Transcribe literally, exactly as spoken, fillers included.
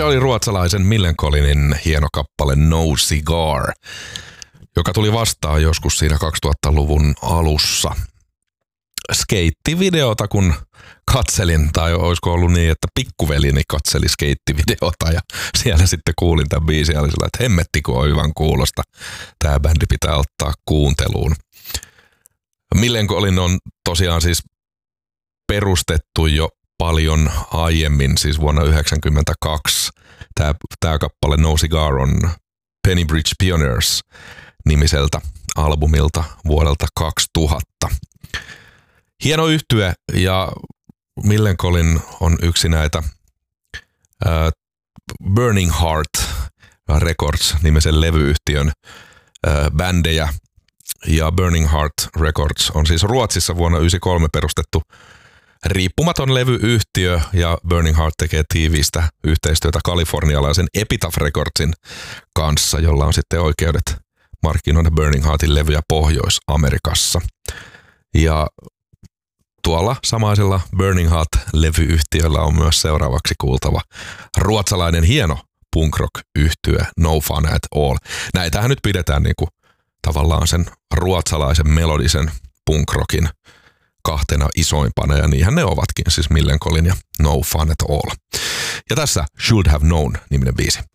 Se oli ruotsalaisen Millencolinin hieno kappale No Cigar, joka tuli vastaan joskus siinä kaksituhattaluvun alussa. Skeittivideota kun katselin, tai olisiko ollut niin, että pikkuvelini katseli skeittivideota ja siellä sitten kuulin tämän biisin ja oli sillä, että hemmetti kun on hyvän kuulosta. Tämä bändi pitää ottaa kuunteluun. Millencolin on tosiaan siis perustettu jo paljon aiemmin, siis vuonna yhdeksänkymmentäkaksi. Tämä, tämä kappale No Cigar on Penny Bridge Pioneers nimiseltä albumilta vuodelta kaksituhatta. Hieno yhtye ja Millencolin on yksi näitä äh, Burning Heart Records nimisen levyyhtiön äh, bändejä. Ja Burning Heart Records on siis Ruotsissa vuonna yhdeksänkymmentäkolme perustettu riippumaton levyyhtiö ja Burning Heart tekee tiivistä yhteistyötä kalifornialaisen Epitaph Recordsin kanssa, jolla on sitten oikeudet markkinoida Burning Heartin levyjä Pohjois-Amerikassa. Ja tuolla samaisella Burning Heart-levyyhtiöllä on myös seuraavaksi kuultava ruotsalainen hieno punk rock-yhtye No Fun at All. Näitähän nyt pidetään niinku tavallaan sen ruotsalaisen melodisen punk rockin kahtena isoimpana, ja niinhän ne ovatkin, siis Millencolin ja No Fun at All. Ja tässä Should Have Known -niminen biisi.